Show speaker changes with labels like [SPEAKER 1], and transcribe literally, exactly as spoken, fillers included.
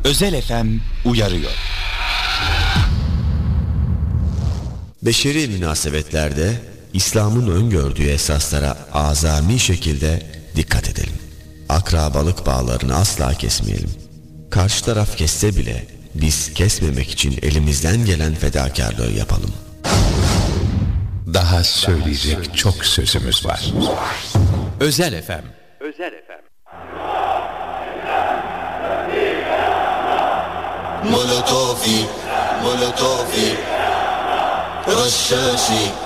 [SPEAKER 1] Özel F M uyarıyor.
[SPEAKER 2] Beşeri münasebetlerde İslam'ın öngördüğü esaslara azami şekilde dikkat edelim. Akrabalık bağlarını asla kesmeyelim. Karşı taraf kesse bile biz kesmemek için elimizden gelen fedakarlığı yapalım.
[SPEAKER 3] Daha söyleyecek çok sözümüz var. Özel F M.
[SPEAKER 4] Özel F M.
[SPEAKER 5] Molotofi, Molotofi, Rashashi.